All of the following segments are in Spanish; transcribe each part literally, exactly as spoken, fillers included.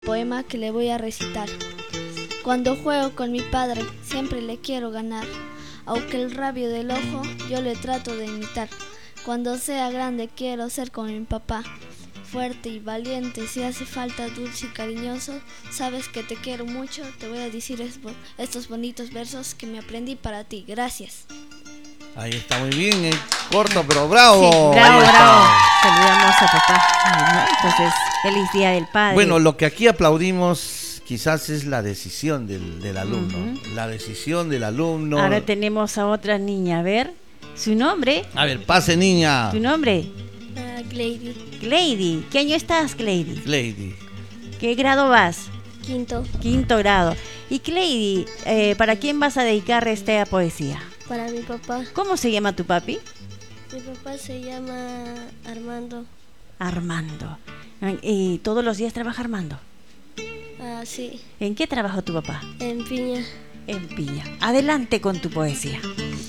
Poema que le voy a recitar. Cuando juego con mi padre, siempre le quiero ganar, aunque el rabio del ojo yo le trato de imitar. Cuando sea grande quiero ser como mi papá, fuerte y valiente, si hace falta dulce y cariñoso. Sabes que te quiero mucho, te voy a decir estos bonitos versos que me aprendí para ti. Gracias. Ahí está, muy bien, eh. Corto pero bravo. Sí, bravo, bravo. Saludamos a papá. Entonces, feliz Día del Padre. Bueno, lo que aquí aplaudimos quizás es la decisión del, del alumno. Uh-huh. La decisión del alumno. Ahora tenemos a otra niña, a ver, su nombre. A ver, pase, niña. ¿Tu nombre? Uh, Glady. Glady. ¿Qué año estás, Glady? Glady. ¿Qué grado vas? Quinto. Quinto grado. Y Glady, eh, ¿para quién vas a dedicar esta poesía? Para mi papá. ¿Cómo se llama tu papi? Mi papá se llama Armando. Armando. ¿Y todos los días trabaja Armando? Ah, sí. ¿En qué trabaja tu papá? En Piña. En Piña. Adelante con tu poesía.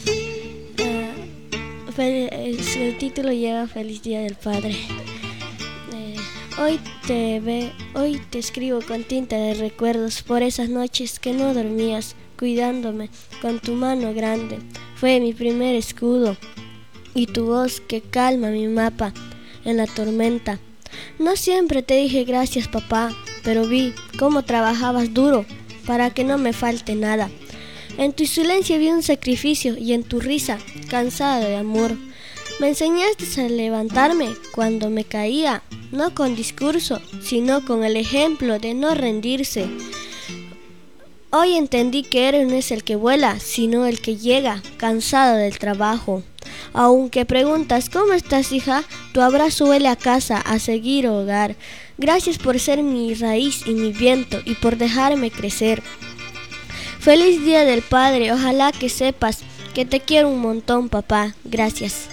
Uh, el título lleva Feliz Día del Padre. Eh, hoy te ve, hoy te escribo con tinta de recuerdos por esas noches que no dormías, cuidándome con tu mano grande. Fue mi primer escudo y tu voz que calma mi mapa en la tormenta. No siempre te dije gracias, papá, pero vi cómo trabajabas duro para que no me falte nada. En tu silencio vi un sacrificio y en tu risa, cansado de amor. Me enseñaste a levantarme cuando me caía, no con discurso, sino con el ejemplo de no rendirse. Hoy entendí que héroe no es el que vuela, sino el que llega, cansado del trabajo. Aunque preguntas, ¿cómo estás, hija? Tu abrazo huele a casa, a seguir hogar. Gracias por ser mi raíz y mi viento y por dejarme crecer. Feliz Día del Padre, ojalá que sepas que te quiero un montón, papá. Gracias.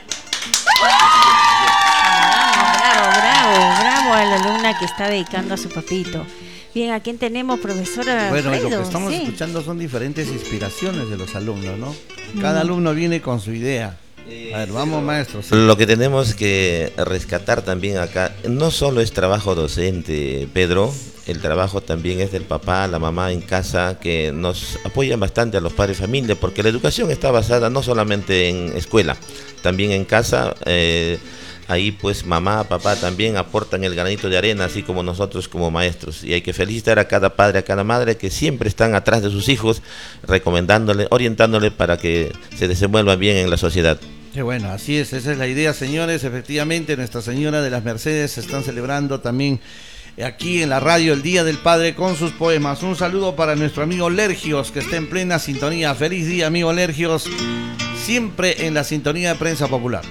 Bravo, bravo, bravo a la alumna que está dedicando a su papito. Bien, ¿a quién tenemos, profesora? Bueno, Fredo? Lo que estamos sí. escuchando son diferentes inspiraciones de los alumnos, ¿no? Cada mm. alumno viene con su idea. A ver, vamos, maestros. Sí. Lo que tenemos que rescatar también acá, no solo es trabajo docente, Pedro, el trabajo también es del papá, la mamá en casa, que nos apoyan bastante a los padres de familia, porque la educación está basada no solamente en escuela, también en casa. eh, Ahí pues mamá, papá también aportan el granito de arena, así como nosotros como maestros. Y hay que felicitar a cada padre, a cada madre que siempre están atrás de sus hijos, recomendándole, orientándole para que se desenvuelvan bien en la sociedad. Qué bueno, así es, esa es la idea, señores. Efectivamente, Nuestra Señora de las Mercedes se están celebrando también aquí en la radio el Día del Padre con sus poemas. Un saludo para nuestro amigo Lergios, que está en plena sintonía. Feliz día, amigo Lergios, siempre en la sintonía de Prensa Popular.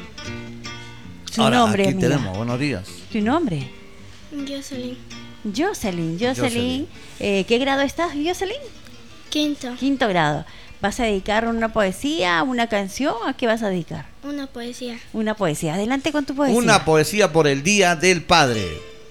Su Ahora, nombre, aquí amiga. tenemos, buenos días. ¿Tu nombre? Jocelyn. Jocelyn, Jocelyn. Jocelyn. Eh, ¿Qué grado estás, Jocelyn? Quinto. Quinto grado. ¿Vas a dedicar una poesía, una canción? ¿A qué vas a dedicar? Una poesía. Una poesía. Adelante con tu poesía. Una poesía por el Día del Padre.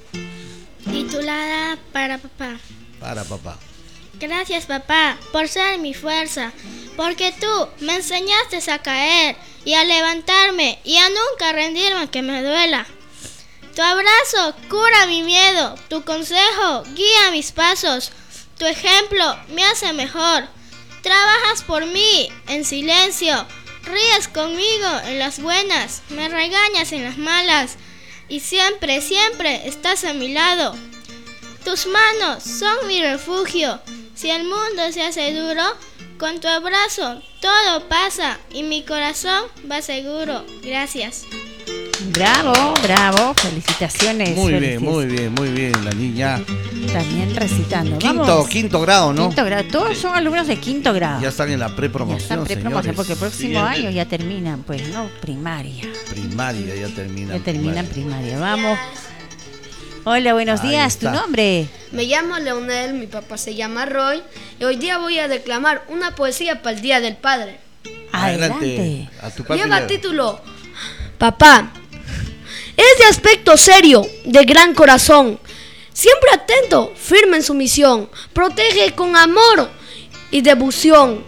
Titulada Para papá. Para papá. Gracias, papá, por ser mi fuerza, porque tú me enseñaste a caer y a levantarme y a nunca rendirme que me duela. Tu abrazo cura mi miedo, tu consejo guía mis pasos, tu ejemplo me hace mejor. Trabajas por mí en silencio, ríes conmigo en las buenas, me regañas en las malas y siempre, siempre estás a mi lado. Tus manos son mi refugio. Si el mundo se hace duro, con tu abrazo todo pasa y mi corazón va seguro. Gracias. Bravo, bravo, felicitaciones. Muy felices. bien, muy bien, muy bien, la niña. También recitando. Quinto, Vamos. quinto grado, ¿no? Quinto grado, todos son alumnos de quinto grado. Ya están en la Ya prepromoción, están prepromoción, señores. porque el próximo Siguiente. año ya terminan, pues, ¿no? Primaria. Primaria, ya terminan. Ya terminan primaria. Vamos. Hola, buenos Ahí días. ¿Tu está. nombre? Me llamo Leonel, mi papá se llama Roy y hoy día voy a declamar una poesía para el Día del Padre. Adelante. A tu papi Lleva le- título: Papá, es de aspecto serio, de gran corazón, siempre atento, firme en su misión, protege con amor y devoción,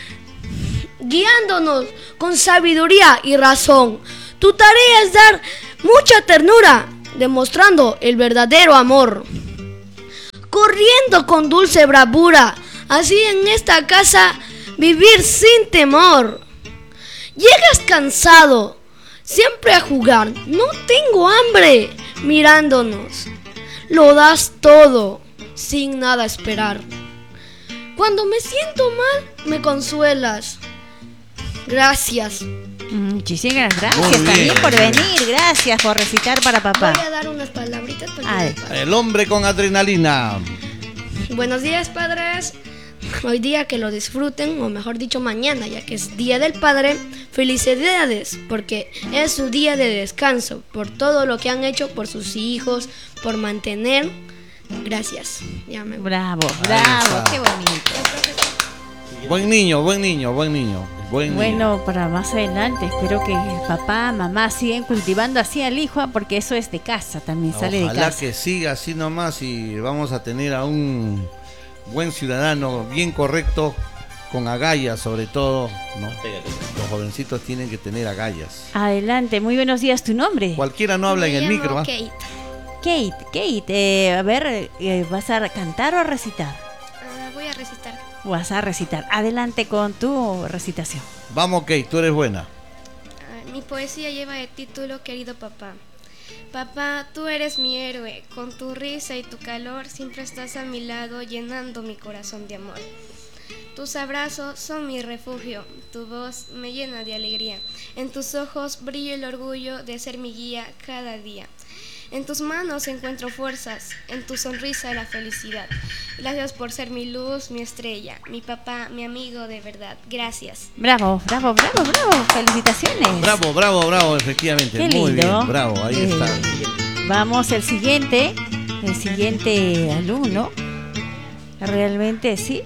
guiándonos con sabiduría y razón. Tu tarea es dar mucha ternura, demostrando el verdadero amor. corriendo con dulce bravura, así en esta casa vivir sin temor. Llegas cansado, siempre a jugar, no tengo hambre, mirándonos. Lo das todo, sin nada esperar. Cuando me siento mal, me consuelas. Gracias. Muchísimas gracias Muy bien. también por venir. Gracias por recitar para papá. Voy a dar unas palabritas para A el ver. padre. El hombre con adrenalina. Buenos días, padres. Hoy día que lo disfruten, o mejor dicho mañana, ya que es Día del Padre. Felicidades, porque es su día de descanso, por todo lo que han hecho por sus hijos, por mantener. Gracias. Ya me voy. Bravo, Ahí bravo, está. qué bonito. Buen niño, buen niño, buen niño. Buen niño. Bueno, para más adelante, espero que papá, mamá sigan cultivando así al hijo, porque eso es de casa, también sale de Ojalá casa. que siga así nomás y vamos a tener a un buen ciudadano, bien correcto, con agallas sobre todo, ¿no? Los jovencitos tienen que tener agallas. Adelante, muy buenos días, ¿tu nombre? Cualquiera no habla Me en el llamo micro, ¿ah? Kate. Kate, Kate, eh, a ver, eh, ¿vas a cantar o a recitar? Ah, voy a recitar. Vas a recitar. Adelante con tu recitación. Vamos, Kate, tú eres buena. Ah, mi poesía lleva el título Querido papá. Papá, tú eres mi héroe, con tu risa y tu calor siempre estás a mi lado llenando mi corazón de amor. Tus abrazos son mi refugio, tu voz me llena de alegría, en tus ojos brilla el orgullo de ser mi guía cada día. En tus manos encuentro fuerzas, en tu sonrisa la felicidad. Gracias por ser mi luz, mi estrella, mi papá, mi amigo de verdad. Gracias. Bravo, bravo, bravo, bravo. Felicitaciones. Bravo, bravo, bravo, efectivamente. Qué Muy lindo. bien, bravo, ahí Eh, está. Vamos, el siguiente, el siguiente alumno. Realmente sí.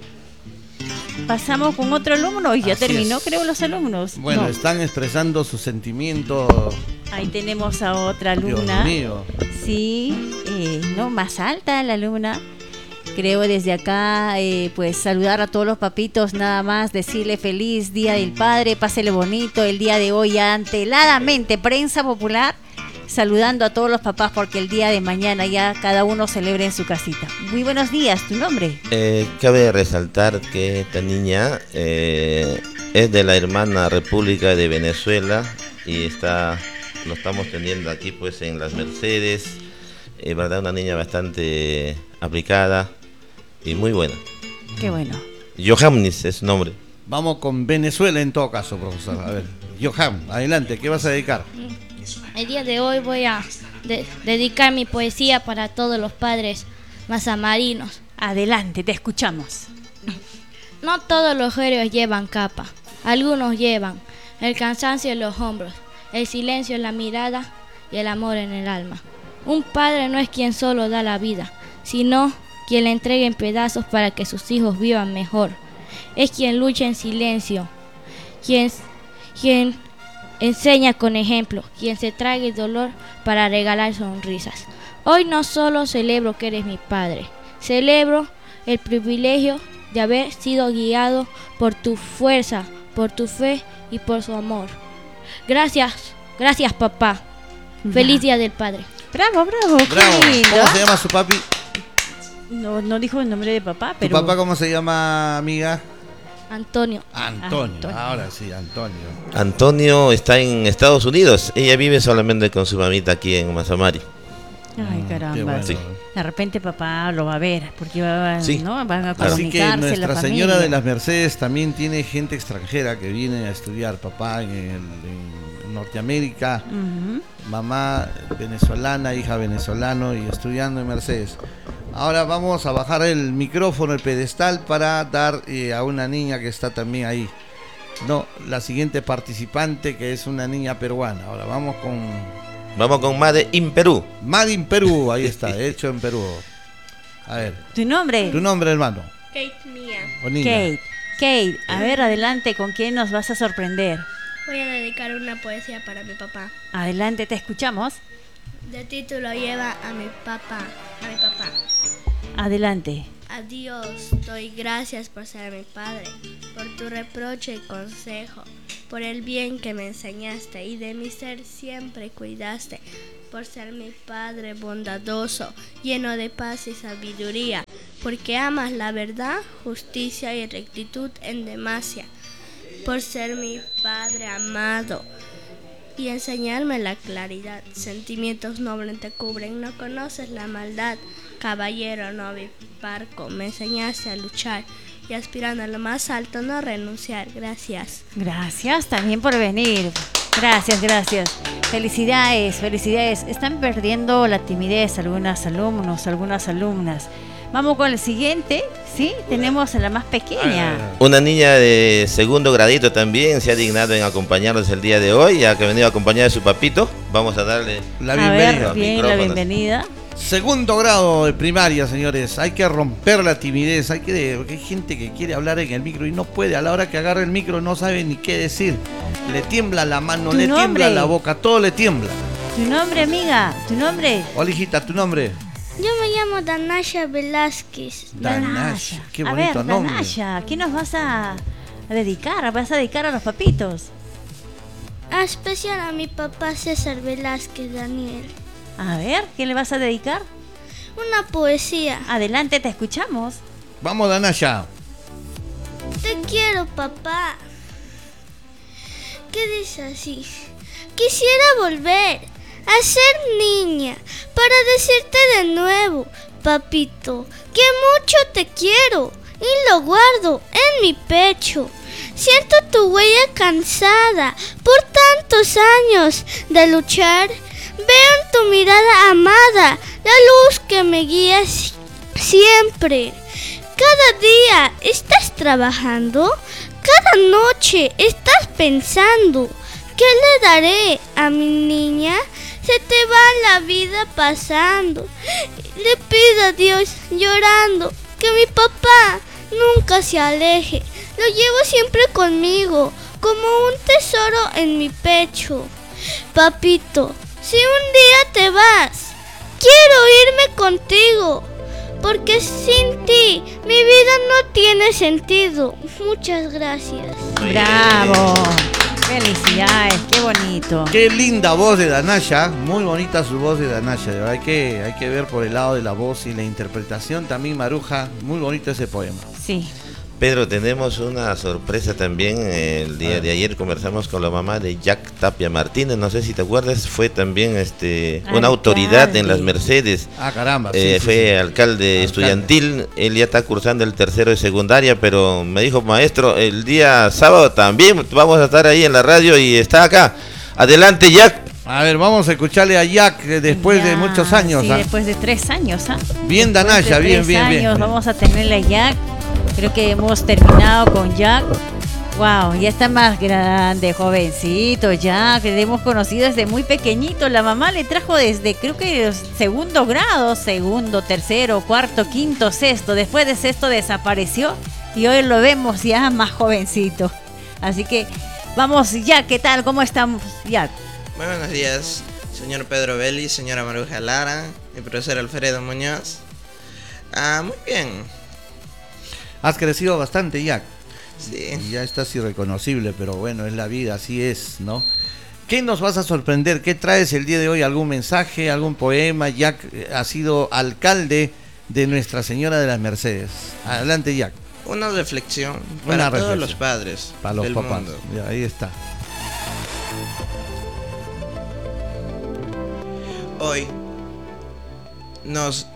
Pasamos con otro alumno y ya Así terminó, es. creo, los alumnos. Bueno, No. están expresando sus sentimientos. Ahí tenemos a otra Dios alumna. mío. Sí, eh, no, más alta la alumna. Creo desde acá, eh, pues saludar a todos los papitos, nada más decirle feliz Día del Padre, pásele bonito el día de hoy, anteladamente, prensa popular, saludando a todos los papás porque el día de mañana ya cada uno celebra en su casita. Muy buenos días, ¿tu nombre? Eh, cabe resaltar que esta niña eh, es de la hermana República de Venezuela y está, lo estamos teniendo aquí pues en Las Mercedes, eh, verdad, una niña bastante aplicada y muy buena. Qué bueno. Johannis es su nombre. Vamos con Venezuela en todo caso, profesor. A ver, Johan, adelante, ¿qué vas a dedicar? El día de hoy voy a de- dedicar mi poesía para todos los padres mazamarinos. Adelante, te escuchamos. No todos los héroes llevan capa, algunos llevan el cansancio en los hombros, el silencio en la mirada y el amor en el alma. Un padre no es quien solo da la vida, sino quien le entrega en pedazos para que sus hijos vivan mejor. Es quien lucha en silencio, quien, quien enseña con ejemplo, quien se traga el dolor para regalar sonrisas. Hoy no solo celebro que eres mi padre, celebro el privilegio de haber sido guiado por tu fuerza, por tu fe y por su amor. Gracias, gracias papá. Feliz Día del Padre. Bravo, bravo, qué Bravo. lindo. ¿Cómo se llama su papi? No, no dijo el nombre de papá, ¿Tu pero... papá cómo se llama, amiga? Antonio. Antonio. Antonio. Ahora sí, Antonio. Antonio está en Estados Unidos, ella vive solamente con su mamita aquí en Mazamari. Ay, Mm, caramba. qué bueno. Sí. De repente papá lo va a ver, porque va, Sí. ¿no? van a Claro. Así que comunicarse Nuestra la Señora familia. de las Mercedes también tiene gente extranjera que viene a estudiar. Papá en, el- en Norteamérica, Ujú. mamá venezolana, hija venezolano y estudiando en Mercedes. Ahora vamos a bajar el micrófono, el pedestal para dar eh, a una niña que está también ahí. No, la siguiente participante que es una niña peruana. Ahora vamos con Vamos con Made in Perú. Made in Perú, ahí está, hecho en Perú. A ver, ¿Tu nombre? tu nombre, hermano, Kate Mía. o niña. Kate. Kate, a ver, adelante, ¿con quién nos vas a sorprender? Voy a dedicar una poesía para mi papá. Adelante, te escuchamos. De título lleva a mi papá, a mi papá. Adelante. Adiós, doy gracias por ser mi padre, por tu reproche y consejo, por el bien que me enseñaste y de mi ser siempre cuidaste, por ser mi padre bondadoso, lleno de paz y sabiduría, porque amas la verdad, justicia y rectitud en demasía, por ser mi Padre amado y enseñarme la claridad. Sentimientos nobles te cubren, no conoces la maldad. Caballero noble parco, me enseñaste a luchar y aspirando a lo más alto no renunciar. Gracias. Gracias también por venir. Gracias, gracias. Felicidades, felicidades. Están perdiendo la timidez algunos alumnos, algunas alumnas. Vamos con el siguiente, ¿sí? Tenemos a la más pequeña. Una niña de segundo gradito también se ha dignado en acompañarnos el día de hoy, ya que ha venido a acompañar a su papito. Vamos a darle La A bienvenida. ver, bien, la bienvenida. Segundo grado de primaria, señores. Hay que romper la timidez. Hay que, porque hay gente que quiere hablar en el micro y no puede. A la hora que agarra el micro no sabe ni qué decir. Le tiembla la mano, ¿Tu le nombre? tiembla la boca, todo le tiembla. Tu nombre, amiga, tu nombre. Hola, hijita, ¿tu nombre? Yo me llamo Danasha Velázquez. Danasha. Qué A bonito ver, nombre. Danasha, ¿qué nos vas a, a dedicar? ¿Vas a dedicar a los papitos? A especial a mi papá César Velázquez Daniel. A ver, ¿qué le vas a dedicar? Una poesía. Adelante, te escuchamos. Vamos, Danasha. Te quiero, papá. ¿Qué dice así? Quisiera volver a ser niña para decirte de nuevo, papito, que mucho te quiero y lo guardo en mi pecho. Siento tu huella cansada por tantos años de luchar. Veo en tu mirada amada la luz que me guía si- siempre. Cada día estás trabajando, cada noche estás pensando. ¿Qué le daré a mi niña? Se te va la vida pasando. Le pido a Dios llorando que mi papá nunca se aleje. Lo llevo siempre conmigo como un tesoro en mi pecho. Papito, si un día te vas, quiero irme contigo, porque sin ti mi vida no tiene sentido. Muchas gracias. Bravo. Felicidades, qué bonito. Qué linda voz de Danasha, muy bonita su voz de Danasha, de verdad hay que, hay que ver por el lado de la voz y la interpretación también, Maruja, muy bonito ese poema. Sí. Pedro, tenemos una sorpresa también. El día de ayer conversamos con la mamá de Jack Tapia Martínez, no sé si te acuerdas, fue también este una Alcalde. autoridad en las Mercedes. Ah, caramba. sí, Eh, sí, fue sí. alcalde Alcalde. estudiantil, él ya está cursando el tercero de secundaria, pero me dijo, maestro, el día sábado también vamos a estar ahí en la radio y está acá. Adelante, Jack. A ver, vamos a escucharle a Jack eh, después de Ya, muchos años. Sí, ¿ah? después de tres años, ¿ah? Bien, Después Danasha, de bien, tres bien, bien. años vamos a tenerle a Jack. Creo que hemos terminado con Jack. Wow, ya está más grande, jovencito Jack. Le hemos conocido desde muy pequeñito. La mamá le trajo desde, creo que segundo grado, segundo, tercero, cuarto, quinto, sexto. Después de sexto desapareció y hoy lo vemos ya más jovencito. Así que vamos, Jack, ¿qué tal? ¿Cómo estamos, Jack? Muy buenos días, señor Pedro Belli, señora Maruja Lara, el profesor Alfredo Muñoz. Ah, muy bien. Has crecido bastante, Jack. Sí. Y ya estás irreconocible, pero bueno, es la vida, así es, ¿no? ¿Qué nos vas a sorprender? ¿Qué traes el día de hoy? ¿Algún mensaje, algún poema? Jack eh, ha sido alcalde de Nuestra Señora de las Mercedes. Adelante, Jack. Una reflexión Una para todos reflexión. los padres Para los del papás. mundo. Ya, ahí está. Hoy nos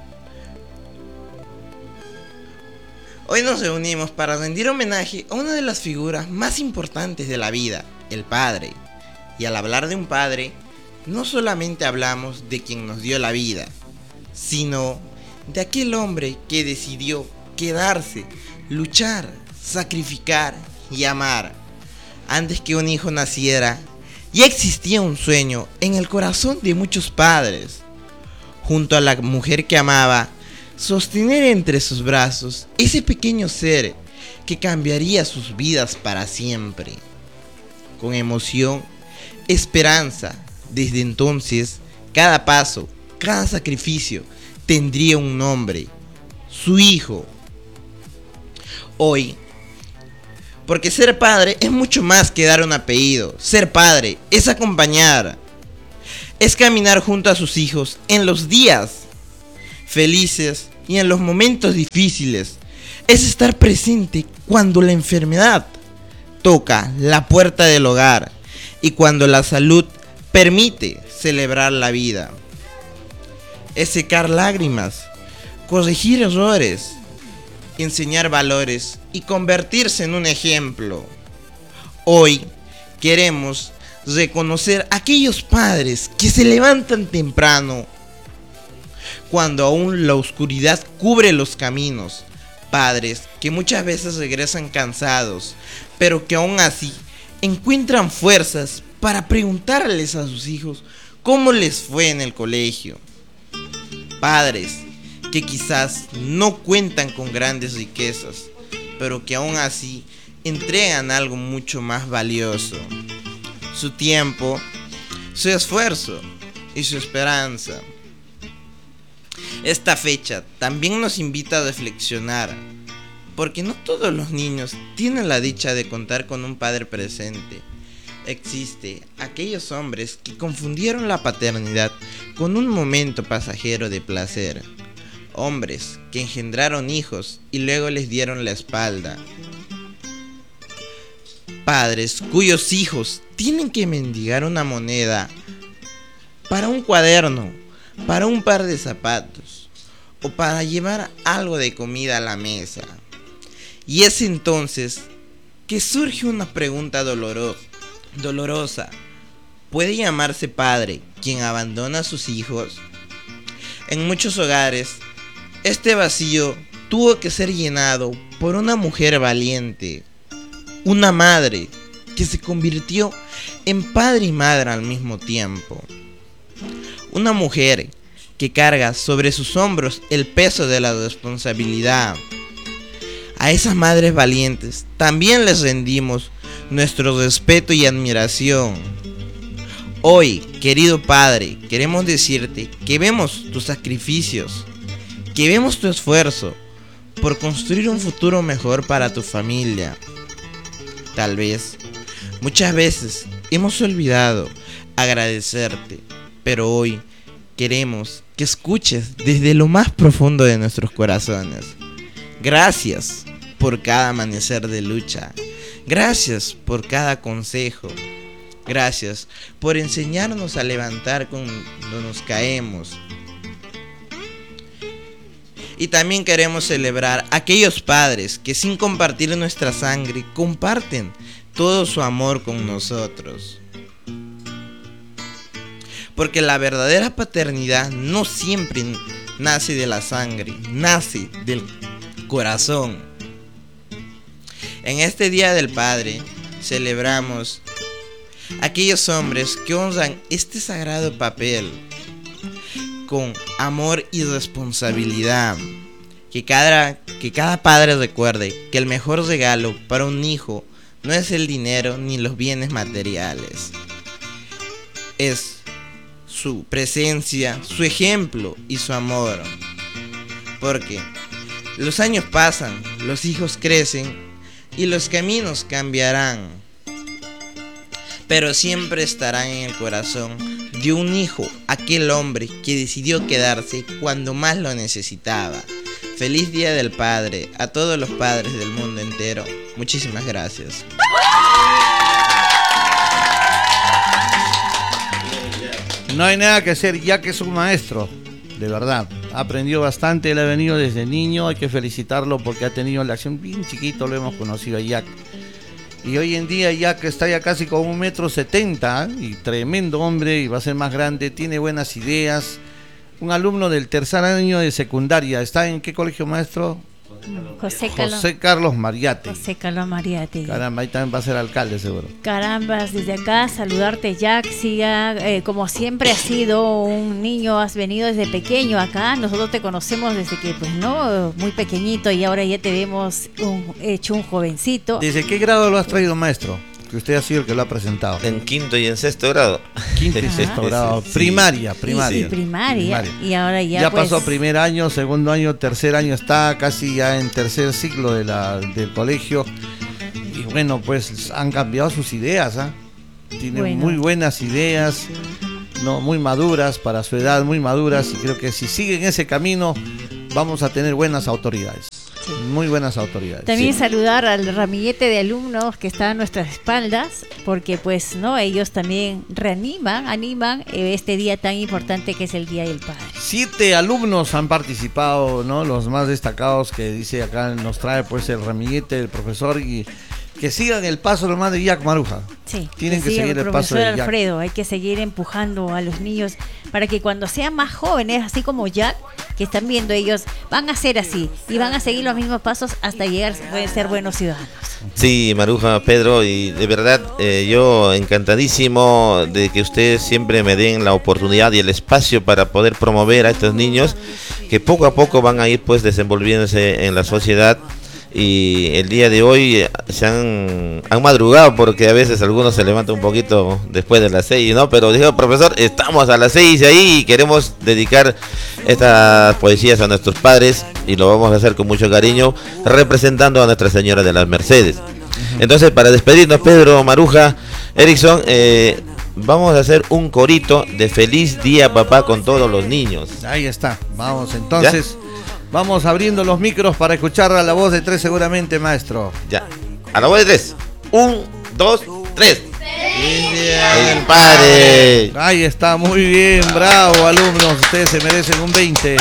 Hoy nos reunimos para rendir homenaje a una de las figuras más importantes de la vida, el padre. Y al hablar de un padre, no solamente hablamos de quien nos dio la vida, sino de aquel hombre que decidió quedarse, luchar, sacrificar y amar. Antes que un hijo naciera, ya existía un sueño en el corazón de muchos padres. Junto a la mujer que amaba, sostener entre sus brazos ese pequeño ser que cambiaría sus vidas para siempre. Con emoción, esperanza, desde entonces, cada paso, cada sacrificio tendría un nombre, su hijo. Hoy, porque ser padre es mucho más que dar un apellido. Ser padre es acompañar, es caminar junto a sus hijos en los días felices y en los momentos difíciles. Es estar presente cuando la enfermedad toca la puerta del hogar y cuando la salud permite celebrar la vida. Es secar lágrimas, corregir errores, enseñar valores y convertirse en un ejemplo. Hoy queremos reconocer a aquellos padres que se levantan temprano cuando aún la oscuridad cubre los caminos. Padres que muchas veces regresan cansados, pero que aún así encuentran fuerzas para preguntarles a sus hijos cómo les fue en el colegio. Padres que quizás no cuentan con grandes riquezas, pero que aún así entregan algo mucho más valioso: su tiempo, su esfuerzo y su esperanza. Esta fecha también nos invita a reflexionar, porque no todos los niños tienen la dicha de contar con un padre presente. Existe aquellos hombres que confundieron la paternidad con un momento pasajero de placer. Hombres que engendraron hijos y luego les dieron la espalda. Padres cuyos hijos tienen que mendigar una moneda para un cuaderno, para un par de zapatos o para llevar algo de comida a la mesa. Y es entonces que surge una pregunta doloro- dolorosa. ¿Puede llamarse padre quien abandona a sus hijos? En muchos hogares, este vacío tuvo que ser llenado por una mujer valiente, una madre que se convirtió en padre y madre al mismo tiempo. Una mujer que carga sobre sus hombros el peso de la responsabilidad. A esas madres valientes también les rendimos nuestro respeto y admiración. Hoy, querido padre, queremos decirte que vemos tus sacrificios, que vemos tu esfuerzo por construir un futuro mejor para tu familia. Tal vez, muchas veces hemos olvidado agradecerte, pero hoy queremos que escuches desde lo más profundo de nuestros corazones. Gracias por cada amanecer de lucha. Gracias por cada consejo. Gracias por enseñarnos a levantar cuando nos caemos. Y también queremos celebrar a aquellos padres que sin compartir nuestra sangre comparten todo su amor con nosotros. Porque la verdadera paternidad no siempre nace de la sangre, nace del corazón. En este Día del Padre celebramos a aquellos hombres que honran este sagrado papel con amor y responsabilidad. Que cada, que cada padre recuerde que el mejor regalo para un hijo no es el dinero ni los bienes materiales. Es su presencia, su ejemplo y su amor. Porque los años pasan, los hijos crecen y los caminos cambiarán, pero siempre estarán en el corazón de un hijo aquel hombre que decidió quedarse cuando más lo necesitaba. Feliz Día del Padre a todos los padres del mundo entero. Muchísimas gracias. No hay nada que hacer, ya que es un maestro, de verdad. Aprendió bastante, él ha venido desde niño, hay que felicitarlo porque ha tenido la acción bien chiquito, lo hemos conocido a Jack. Y hoy en día Jack está ya casi con un metro setenta, ¿eh? Y tremendo hombre, y va a ser más grande, tiene buenas ideas. Un alumno del tercer año de secundaria, ¿está en qué colegio, maestro? José Carlos, José Carlos Mariate. José Carlos Mariate. Caramba, ahí también va a ser alcalde seguro. Carambas, desde acá saludarte, Jack. Siga, eh, como siempre has sido un niño, has venido desde pequeño acá. Nosotros te conocemos desde que, pues no, muy pequeñito, y ahora ya te vemos un, hecho un jovencito. ¿Desde qué grado lo has traído, maestro? Que usted ha sido el que lo ha presentado. En quinto y en sexto grado. Quinto y sexto grado. Sí. Primaria, primaria. Sí, primaria. primaria. Y ahora ya, Ya pues, pasó primer año, segundo año, tercer año, está casi ya en tercer ciclo de la, del colegio. Y bueno, pues han cambiado sus ideas, ¿ah? Tienen Bueno. muy buenas ideas, no, muy maduras para su edad, muy maduras. Y creo que si siguen ese camino, vamos a tener buenas autoridades. Sí. Muy buenas autoridades. También sí. saludar al ramillete de alumnos que está a nuestras espaldas, porque pues no, ellos también reaniman, animan este día tan importante que es el Día del Padre. Siete alumnos han participado, ¿no? Los más destacados que dice acá nos trae pues el ramillete, el profesor, y que sigan el paso nomás de Jack Maruja. Sí, tienen que, que seguir el, el paso de Jack. Alfredo, hay que seguir empujando a los niños para que cuando sean más jóvenes, así como Jack, que están viendo ellos, van a ser así y van a seguir los mismos pasos hasta llegar a ser buenos ciudadanos. Sí, Maruja, Pedro, y de verdad eh, yo encantadísimo de que ustedes siempre me den la oportunidad y el espacio para poder promover a estos niños que poco a poco van a ir pues desenvolviéndose en la sociedad. Y el día de hoy se han, han madrugado porque a veces algunos se levantan un poquito después de las seis, ¿no? Pero dijo, profesor, estamos a las seis ahí y queremos dedicar estas poesías a nuestros padres y lo vamos a hacer con mucho cariño representando a Nuestra Señora de las Mercedes. Entonces, para despedirnos, Pedro, Maruja, Erickson, eh, vamos a hacer un corito de Feliz Día Papá con todos los niños. Ahí está, vamos entonces. ¿Ya? Vamos abriendo los micros para escuchar a la voz de tres seguramente, maestro. Ya, a la voz de tres. Un, dos, tres. ¡Feliz Día del Padre! Ahí está, muy bien, bravo alumnos, ustedes se merecen un veinte.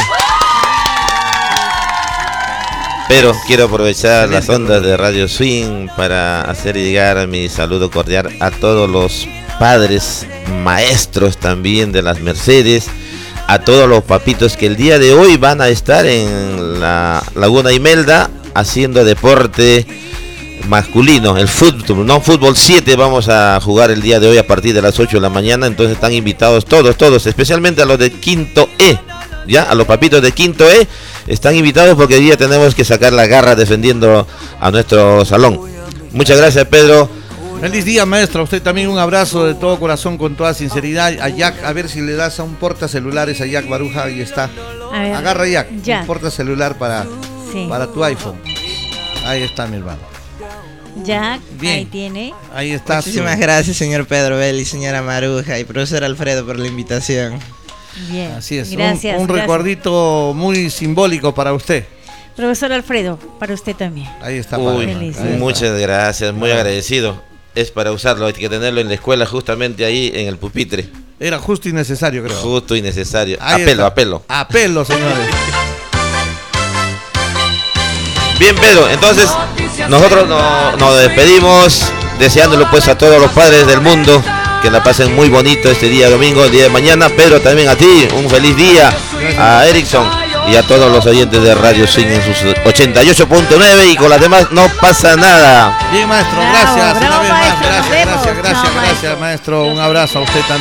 Pero quiero aprovechar las ondas de Radio Swing para hacer llegar mi saludo cordial a todos los padres, maestros también de las Mercedes, a todos los papitos que el día de hoy van a estar en la Laguna Imelda haciendo deporte masculino, el fútbol, no fútbol siete, vamos a jugar el día de hoy a partir de las ocho de la mañana, entonces están invitados todos, todos, especialmente a los de quinto E, ya, a los papitos de quinto E, están invitados porque hoy día tenemos que sacar la garra defendiendo a nuestro salón. Muchas gracias, Pedro. Feliz día, maestro. A usted también un abrazo de todo corazón, con toda sinceridad. A Jack, a ver si le das a un portacelulares a Jack Baruja. Ahí está. A ver, agarra Jack, ya. un portacelular para, sí. para tu iPhone. Ahí está, mi hermano. Jack, bien. Ahí tiene. Ahí está. Muchísimas su... gracias, señor Pedro Belli, señora Maruja y profesor Alfredo por la invitación. Bien. Así es. Gracias. Un, un gracias. recuerdito muy simbólico para usted. Profesor Alfredo, para usted también. Ahí está. Uy, Feliz. muchas gracias, muy agradecido. Es para usarlo, hay que tenerlo en la escuela justamente ahí en el pupitre. Era justo y necesario, creo. Justo y necesario. Ahí apelo, está. apelo. Apelo, señores. Bien, Pedro, entonces nosotros no, nos despedimos deseándolo pues a todos los padres del mundo que la pasen muy bonito este día domingo, el día de mañana. Pedro, también a ti, un feliz día. A Erickson y a todos los oyentes de Radio Swing en sus ochenta y ocho punto nueve, y con las demás no pasa nada. Bien, maestro, Bravo, gracias. bravo, Una vez maestro, más, nos gracias, vemos. gracias, gracias, No, gracias, maestro. Un abrazo a usted también.